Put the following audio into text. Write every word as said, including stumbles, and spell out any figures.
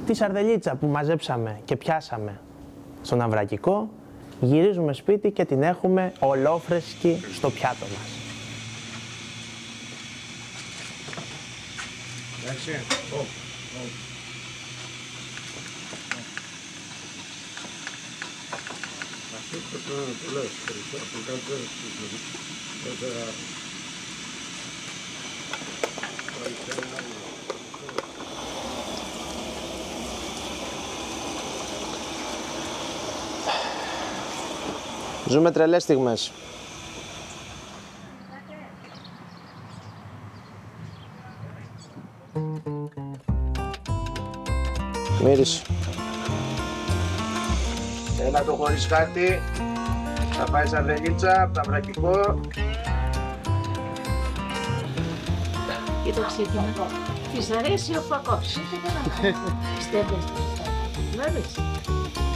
τη σαρδελίτσα που μαζέψαμε και πιάσαμε στον Αμβρακικό, γυρίζουμε σπίτι και την έχουμε ολόφρεσκη στο πιάτο μας. Εντάξει. Oh, oh. Αυτό το πράγμα που λες, περισσότερο καλύτερα καλύτερα. Ζούμε τρελές στιγμές. Μύρισε. Έλα το χωρίς κάτι. Θα πάει σαρδελίτσα από το Αμβρακικό. Και το ξεκινά. Της αρέσει ο φακός. Πιστεύεις. Βλέπεις.